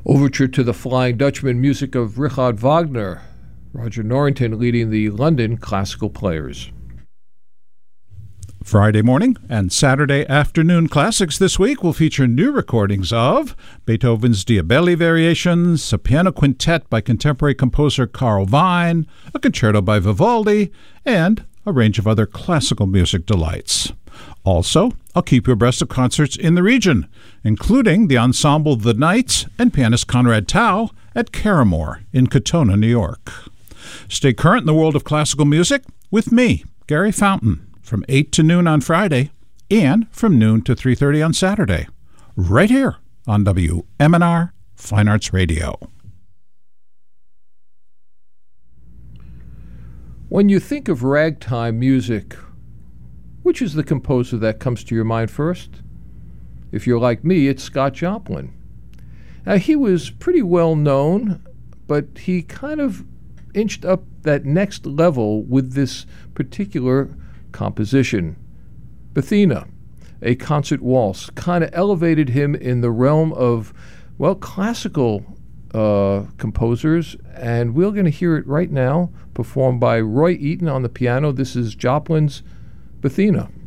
Overture to the Flying Dutchman, music of Richard Wagner. Roger Norrington leading the London Classical Players. Friday morning and Saturday afternoon classics this week will feature new recordings of Beethoven's Diabelli Variations, a piano quintet by contemporary composer Carl Vine, a concerto by Vivaldi, and a range of other classical music delights. Also, I'll keep you abreast of concerts in the region, including the ensemble The Knights and pianist Conrad Tao at Caramore in Katona, New York. Stay current in the world of classical music with me, Gary Fountain, from 8 to noon on Friday and from noon to 3:30 on Saturday, right here on WMNR Fine Arts Radio. When you think of ragtime music, which is the composer that comes to your mind first? If you're like me, it's Scott Joplin. Now, he was pretty well known, but he kind of inched up that next level with this particular composition. Bethina, a concert waltz, kind of elevated him in the realm of, well, classical composers, and we're going to hear it right now, performed by Roy Eaton on the piano. This is Joplin's Bethina.